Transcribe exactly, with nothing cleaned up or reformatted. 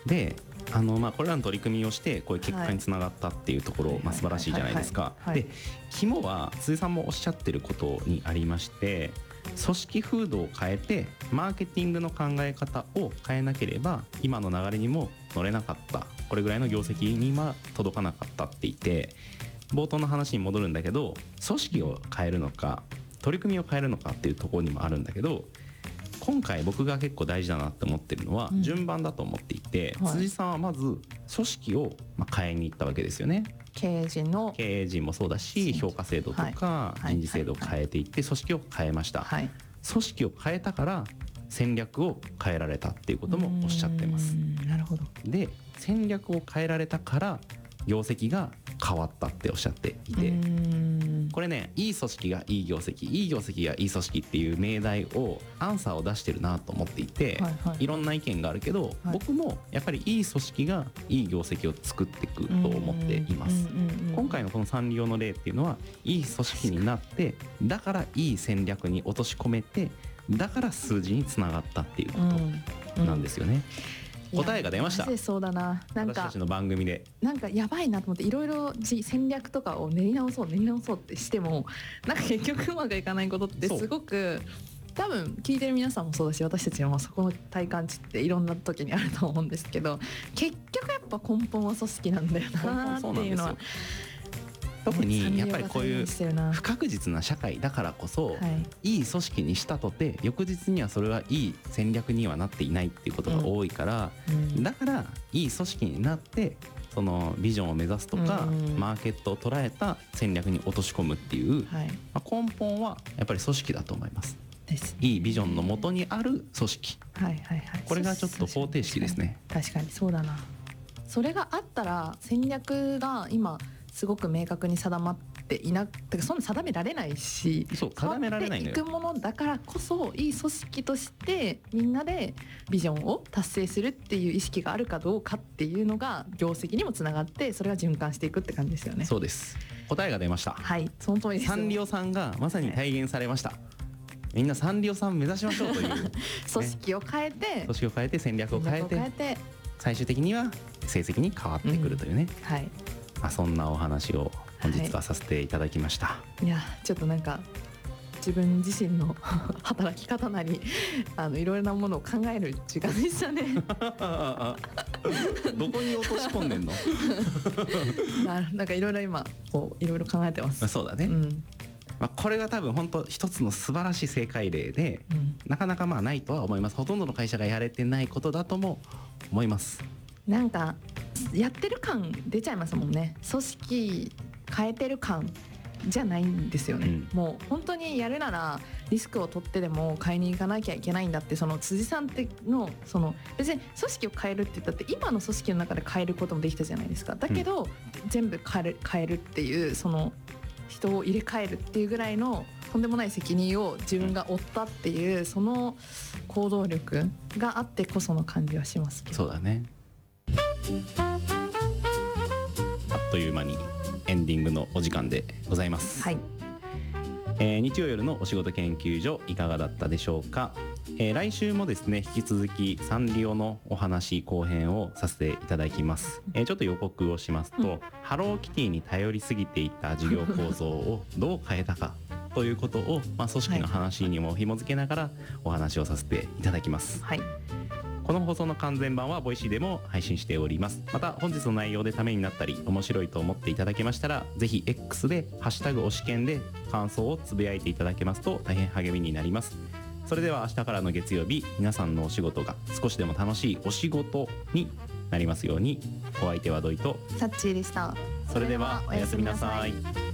であのまあこれらの取り組みをしてこういう結果につながったっていうところ、まあ、素晴らしいじゃないですか。で肝は辻さんもおっしゃってることにありまして、組織風土を変えてマーケティングの考え方を変えなければ今の流れにも乗れなかった、これぐらいの業績には届かなかったって言って、冒頭の話に戻るんだけど、組織を変えるのか取り組みを変えるのかっていうところにもあるんだけど、今回僕が結構大事だなって思ってるのは順番だと思っていて、うん、辻さんはまず組織を変えに行ったわけですよね。 経営陣の経営陣もそうだし、評価制度とか人事制度を変えていって組織を変えました、はい、組織を変えたから戦略を変えられたっていうこともおっしゃってます。 なるほど。 で戦略を変えられたから業績が変わったっておっしゃっていて、これね、いい組織がいい業績、いい業績がいい組織っていう命題をアンサーを出してるなと思っていて、はいはい、いろんな意見があるけど、はい、僕もやっぱりいい組織がいい業績を作っていくと思っています。今回のこのサンリオの例っていうのはいい組織になって、だからいい戦略に落とし込めて、だから数字につながったっていうことなんですよね。答えが出ました。 マジでそうだな。なんか私たちの番組でなんかやばいなと思って、いろいろ戦略とかを練り直そう練り直そうってしても、なんか結局うまくいかないことってすごく、多分聞いてる皆さんもそうだし、私たちもそこの体感値っていろんな時にあると思うんですけど、結局やっぱ根本は組織なんだよなっていうのは。 特にやっぱりこういう不確実な社会だからこそ、はい、いい組織にしたとて翌日にはそれはいい戦略にはなっていないっていうことが多いから、うん、だからいい組織になってそのビジョンを目指すとか、うん、マーケットを捉えた戦略に落とし込むっていう、はい、まあ、根本はやっぱり組織だと思いますですね。いいビジョンのもとにある組織、はいはいはい、これがちょっと方程式ですね。 確かにそうだな。それがあったら戦略が今すごく明確に定まっていなくて、そんな定められないし、 そう定められないのよ。 変わっていくものだからこそ、いい組織としてみんなでビジョンを達成するっていう意識があるかどうかっていうのが業績にもつながって、それが循環していくって感じですよね。 そうです。答えが出ました。 はい、その通りです。 サンリオさんがまさに体現されました、はい、みんなサンリオさん目指しましょうという、ね、 組織を変えて組織を変えて戦略を変え て, 変えて最終的には成績に変わってくるというね、うん、はい、まあ、そんなお話を本日はさせていただきました、はい、いやちょっとなんか自分自身の働き方なりあのいろいろなものを考える時間でしたねどこに落とし込んでんのな, なんかいろいろ今こういろいろ考えてます。 そうだね、うん、まあ、これが多分本当一つの素晴らしい正解例で、うん、なかなかまあないとは思います。ほとんどの会社がやれてないことだとも思います。 なんかやってる感出ちゃいますもんね。組織変えてる感じゃないんですよね、うん、もう本当にやるならリスクを取ってでも変えに行かなきゃいけないんだって、その辻さんってのその別に組織を変えるって言ったって今の組織の中で変えることもできたじゃないですか。だけど、うん、全部変える、変えるっていう、その人を入れ替えるっていうぐらいのとんでもない責任を自分が負ったっていう、その行動力があってこその感じはしますけど。 そうだね。あっという間にエンディングのお時間でございます、はい、えー、日曜夜のお仕事研究所いかがだったでしょうか。えー、来週もですね引き続きサンリオのお話後編をさせていただきます、えー、ちょっと予告をしますと、うん、ハローキティに頼りすぎていた事業構造をどう変えたかということを、まあ、組織の話にも紐付けながらお話をさせていただきます、はい、この放送の完全版はボイシーでも配信しております。また本日の内容でためになったり面白いと思っていただけましたら、ぜひ X でハッシュタグ推し研で感想をつぶやいていただけますと大変励みになります。それでは明日からの月曜日、皆さんのお仕事が少しでも楽しいお仕事になりますように。お相手は土井とサッチーでした。 それではおやすみなさい。